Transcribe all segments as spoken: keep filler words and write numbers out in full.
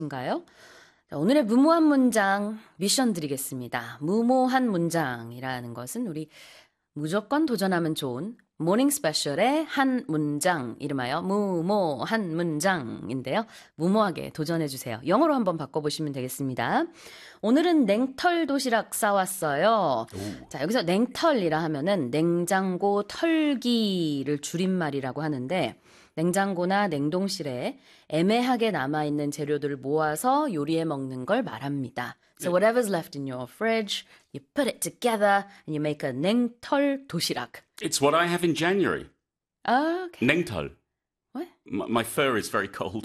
인가요? 자, 오늘의 무모한 문장 미션 드리겠습니다. 무모한 문장이라는 것은 우리 무조건 도전하면 좋은 모닝 스페셜의 한 문장, 이름하여 무모한 문장인데요. 무모하게 도전해주세요. 영어로 한번 바꿔보시면 되겠습니다. 오늘은 냉털 도시락 싸왔어요. 오. 자, 여기서 냉털이라 하면은 냉장고 털기를 줄임말이라고 하는데, 냉장고나 냉동실에 애매하게 남아있는 재료들을 모아서 요리해 먹는 걸 말합니다. So whatever's left in your fridge, you put it together and you make a 냉털 도시락. It's what I have in January. 아, okay. 냉털. What? My, my fur is very cold.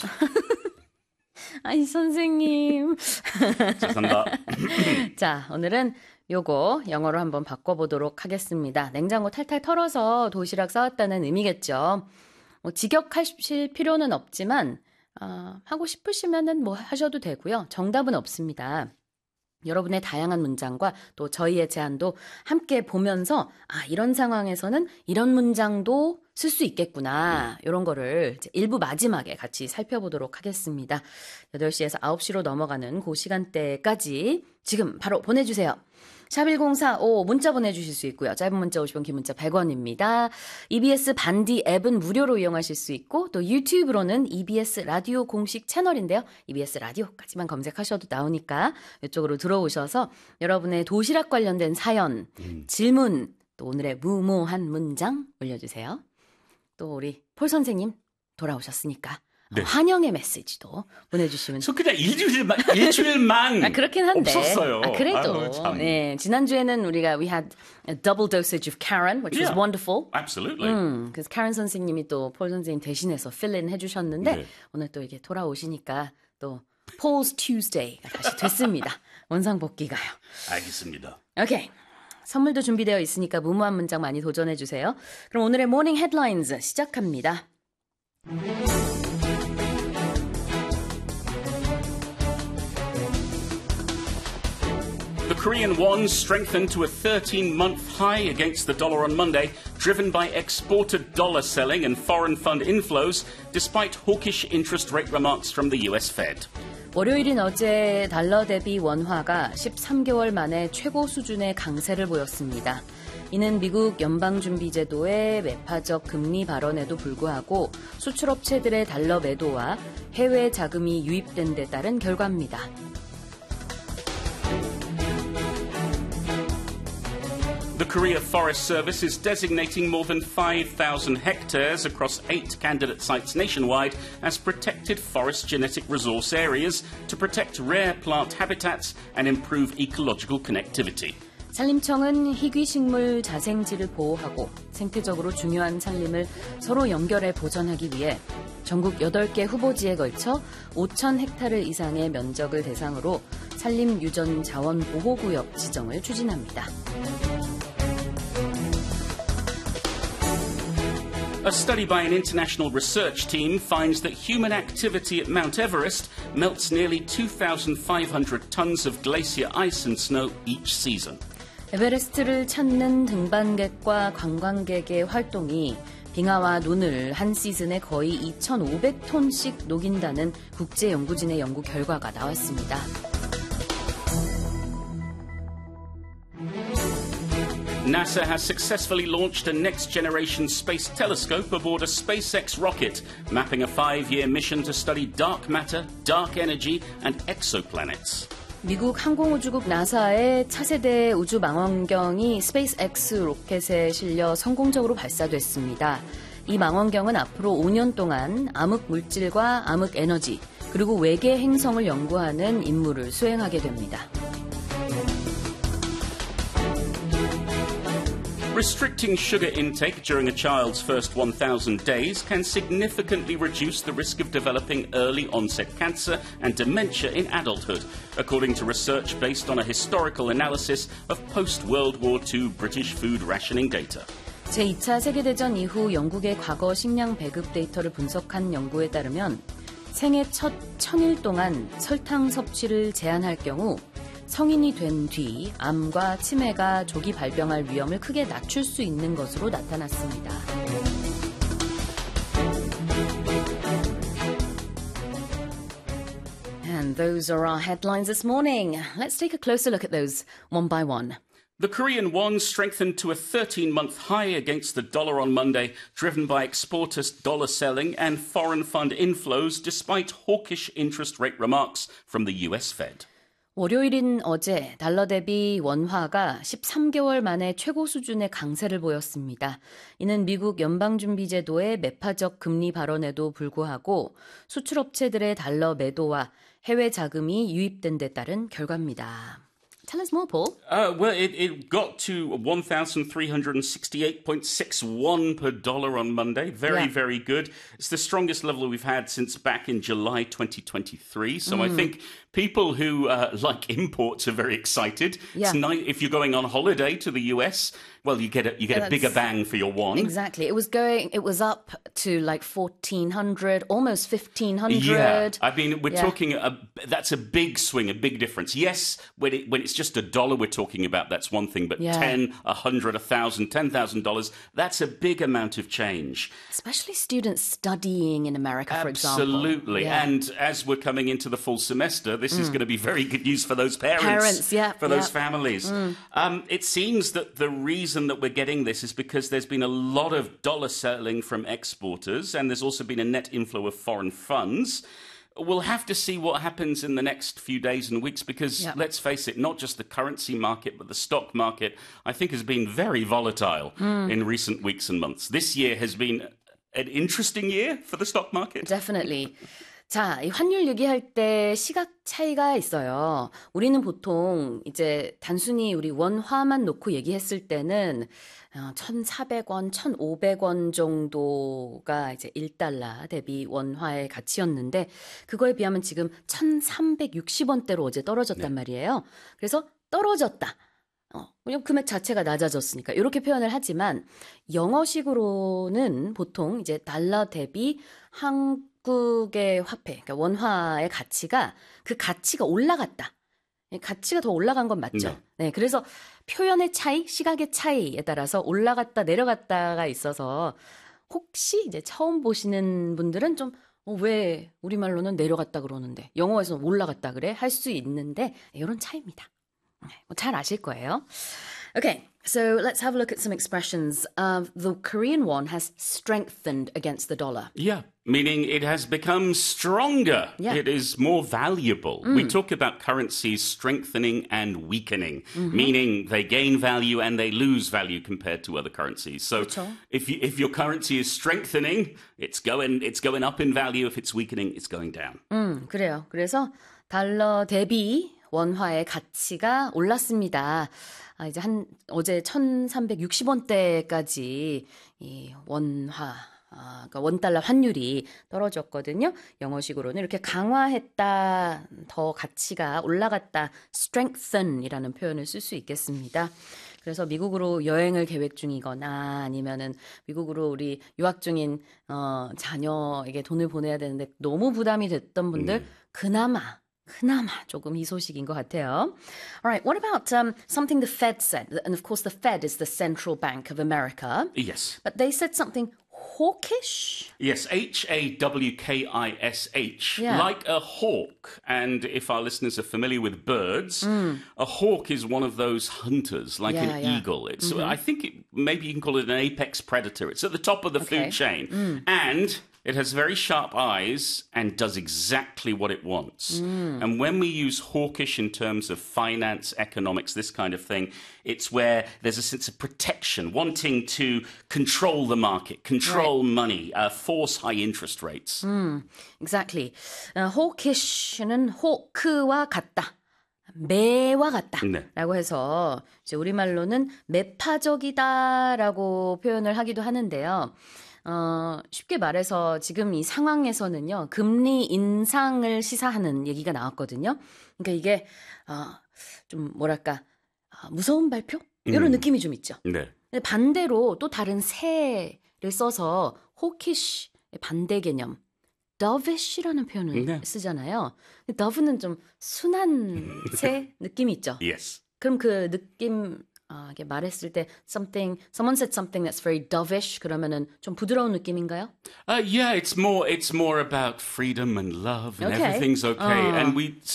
아니, 선생님. 죄송합니다. 자, 오늘은 요거 영어로 한번 바꿔보도록 하겠습니다. 냉장고 탈탈 털어서 도시락 싸왔다는 의미겠죠. 뭐 직역하실 필요는 없지만 어, 하고 싶으시면은 뭐 하셔도 되고요. 정답은 없습니다. 여러분의 다양한 문장과 또 저희의 제안도 함께 보면서 아, 이런 상황에서는 이런 문장도 쓸 수 있겠구나. 이런 거를 이제 일부 마지막에 같이 살펴보도록 하겠습니다. 여덟 시에서 아홉 시로 넘어가는 그 시간대까지 지금 바로 보내주세요. 샵 일공사오 문자 보내주실 수 있고요. 짧은 문자 오십 원, 긴 문자 백 원입니다. 이비에스 반디 앱은 무료로 이용하실 수 있고 또 유튜브로는 이비에스 라디오 공식 채널인데요. 이비에스 라디오까지만 검색하셔도 나오니까 이쪽으로 들어오셔서 여러분의 도시락 관련된 사연, 음. 질문, 또 오늘의 무모한 문장 올려주세요. 또 우리 폴 선생님 돌아오셨으니까 네. 환영의 메시지도 보내주시면. 저 그냥 일주일만, 일주일만 아, 그렇긴 한데. 없었어요. 아, 그래도. 아유, 참. 네, 지난주에는 우리가 we had a double dosage of Karen, which yeah, was wonderful. Absolutely. 음, 그래서 Karen 선생님이 또 폴 선생님 대신해서 fill-in 해주셨는데 네. 오늘 또 이게 돌아오시니까 또 Paul's Tuesday가 다시 됐습니다. 원상복귀가요. 알겠습니다. 오케이. 선물도 준비되어 있으니까 무모한 문장 많이 도전해주세요. 그럼 오늘의 모닝 헤드라인즈 시작합니다. The Korean won strengthened to a thirteen-month high against the dollar on Monday, driven by exported dollar selling and foreign fund inflows, despite hawkish interest rate remarks from the U S Fed. 월요일인 어제 달러 대비 원화가 십삼 개월 만에 최고 수준의 강세를 보였습니다. 이는 미국 연방준비제도의 매파적 금리 발언에도 불구하고 수출업체들의 달러 매도와 해외 자금이 유입된 데 따른 결과입니다. The Korea Forest Service is designating more than five thousand hectares across eight candidate sites nationwide as protected forest genetic resource areas to protect rare plant habitats and improve ecological connectivity. 산림청은 희귀식물 자생지를 보호하고 생태적으로 중요한 산림을 서로 연결해 보전하기 위해 전국 여덟 개 후보지에 걸쳐 오천 헥타르 이상의 면적을 대상으로 산림유전 자원보호구역 지정을 추진합니다. A study by an international research team finds that human activity at Mount Everest melts nearly two thousand five hundred tons of glacier ice and snow each season. 에베레스트를 찾는 등반객과 관광객의 활동이 빙하와 눈을 한 시즌에 거의 이천오백 톤씩 녹인다는 국제연구진의 연구 결과가 나왔습니다. NASA has successfully launched a next-generation space telescope aboard a SpaceX rocket, mapping a five-year mission to study dark matter, dark energy, and exoplanets. 미국 항공우주국 나사의 차세대 우주망원경이 스페이스X 로켓에 실려 성공적으로 발사됐습니다. 이 망원경은 앞으로 오 년 동안 암흑 물질과 암흑 에너지, 그리고 외계 행성을 연구하는 임무를 수행하게 됩니다. Restricting sugar intake during a child's first one thousand days can significantly reduce the risk of developing early onset cancer and dementia in adulthood, according to research based on a historical analysis of post-World War Two British food rationing data. 제이 차 세계대전 이후 영국의 과거 식량 배급 데이터를 분석한 연구에 따르면 생애 첫 천일 동안 설탕 섭취를 제한할 경우 성인이 된 뒤 암과 치매가 조기 발병할 위험을 크게 낮출 수 있는 것으로 나타났습니다. And those are our headlines this morning. Let's take a closer look at those one by one. The Korean won strengthened to a thirteen-month high against the dollar on Monday, driven by exporters' dollar selling and foreign fund inflows, despite hawkish interest rate remarks from the U S Fed. 월요일인 어제 달러 대비 원화가 십삼 개월 만에 최고 수준의 강세를 보였습니다. 이는 미국 연방준비제도의 매파적 금리 발언에도 불구하고 수출업체들의 달러 매도와 해외 자금이 유입된 데 따른 결과입니다. Tell us more, Paul. Uh, well, it, it got to one thousand three hundred sixty-eight point six one per dollar on Monday. Very, yeah. very good. It's the strongest level we've had since back in July twenty twenty-three. So mm. I think people who uh, like imports are very excited. Yeah. It's nice if you're going on holiday to the U S. Well, you get a you get yeah, a bigger bang for your won. Exactly. It was going. It was up to like fourteen hundred, almost fifteen hundred. Yeah, I mean, we're yeah. talking. A, that's a big swing, a big difference. Yes, when it when it's just a dollar we're talking about, that's one thing. But yeah. ten, a hundred, a thousand, ten thousand dollars. That's a big amount of change. Especially students studying in America, for Absolutely. example. Absolutely. Yeah. And as we're coming into the full semester, this mm. is going to be very good news for those parents, parents, yeah, for yeah. those families. Mm. Um, it seems that the reason that we're getting this is because there's been a lot of dollar selling from exporters, and there's also been a net inflow of foreign funds. We'll have to see what happens in the next few days and weeks because, yep. let's face it, not just the currency market, but the stock market, I think, has been very volatile mm. in recent weeks and months. This year has been an interesting year for the stock market. Definitely. 자, 이 환율 얘기할 때 시각 차이가 있어요. 우리는 보통 이제 단순히 우리 원화만 놓고 얘기했을 때는 천사백 원, 천오백 원 정도가 이제 일 달러 대비 원화의 가치였는데 그거에 비하면 지금 천삼백육십 원대로 어제 떨어졌단 네. 말이에요. 그래서 떨어졌다. 어, 그냥 금액 자체가 낮아졌으니까 이렇게 표현을 하지만 영어식으로는 보통 이제 달러 대비 한국의 화폐, 그러니까 원화의 가치가 그 가치가 올라갔다. 가치가 더 올라간 건 맞죠. 네. 네, 그래서 표현의 차이, 시각의 차이에 따라서 올라갔다 내려갔다가 있어서 혹시 이제 처음 보시는 분들은 좀 어, 왜 우리말로는 내려갔다 그러는데 영어에서는 올라갔다 그래? 할 수 있는데 이런 차이입니다. 잘 아실 거예요. Okay, so let's have a look at some expressions. Uh, the Korean won has strengthened against the dollar. Yeah, meaning it has become stronger. Yeah. It is more valuable. Mm. We talk about currencies strengthening and weakening, mm-hmm. meaning they gain value and they lose value compared to other currencies. So 그렇죠. if you, if your currency is strengthening, it's going it's going up in value. If it's weakening, it's going down. 음, 그래요. 그래서 달러 대비 원화의 가치가 올랐습니다. 아, 이제 한 어제 천삼백육십 원대까지 이 원화, 아, 그러니까 원달러 환율이 떨어졌거든요. 영어식으로는 이렇게 강화했다, 더 가치가 올라갔다, strengthen이라는 표현을 쓸 수 있겠습니다. 그래서 미국으로 여행을 계획 중이거나 아니면은 미국으로 우리 유학 중인 어, 자녀에게 돈을 보내야 되는데 너무 부담이 됐던 분들 음. 그나마 그나마 조금 희소식인 것 같아요. All right, what about um, something the Fed said? And of course, the Fed is the Central Bank of America. Yes. But they said something hawkish? Yes, H A W K I S H, yeah. like a hawk. And if our listeners are familiar with birds, mm. a hawk is one of those hunters, like yeah, an yeah. eagle. It's, mm-hmm. I think it, maybe you can call it an apex predator. It's at the top of the okay. food chain. Mm. And it has very sharp eyes and does exactly what it wants. Mm. And when we use hawkish in terms of finance, economics, this kind of thing, it's where there's a sense of protection, wanting to control the market, control right. money, uh, force high interest rates. Mm, exactly. Uh, hawkish는 호크와 같다. 매와 같다 네. 라고 해서 이제 우리말로는 매파적이다라고 표현을 하기도 하는데요. 어, 쉽게 말해서 지금 이 상황에서는요, 금리 인상을 시사하는 얘기가 나왔거든요. 그러니까 이게, 어, 좀 뭐랄까, 어, 무서운 발표? 이런 음. 느낌이 좀 있죠. 네. 근데 반대로 또 다른 새를 써서 hawkish 반대 개념, dovish이라는 표현을 네. 쓰잖아요. dove는 좀 순한 새 느낌이 있죠. Yes. 그럼 그 느낌 아, 이게 말했을 때 something, someone said something that's very dovish 그러면은 좀 부드러운 느낌인가요? Uh, yeah, it's more it's more about freedom and love and Okay. everything's okay. 어. And we